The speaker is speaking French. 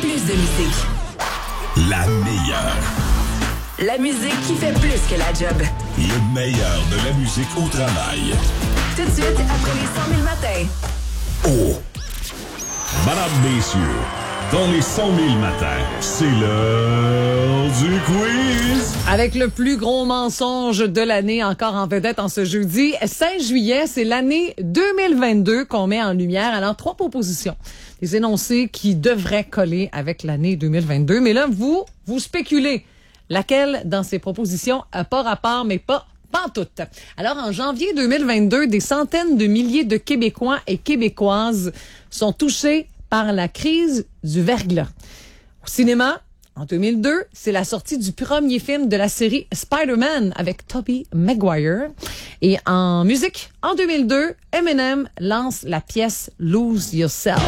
Plus de musique. La meilleure. La musique qui fait plus que la job. Le meilleur de la musique au travail. Tout de suite, après les 100 000 matins. Oh! Madame, messieurs, dans les 100 000 matins, c'est l'heure du quiz! Avec le plus gros mensonge de l'année encore en vedette en ce jeudi, 16 juillet, c'est l'année 2022 qu'on met en lumière. Alors, 3 propositions. Des énoncés qui devraient coller avec l'année 2022. Mais là, vous spéculez. Laquelle, dans ces propositions, a pas rapport, mais pas pantoute. Alors, en janvier 2022, des centaines de milliers de Québécois et Québécoises sont touchés par la crise du verglas. Au cinéma, en 2002, c'est la sortie du premier film de la série Spider-Man avec Tobey Maguire. Et en musique, en 2002, Eminem lance la pièce Lose Yourself.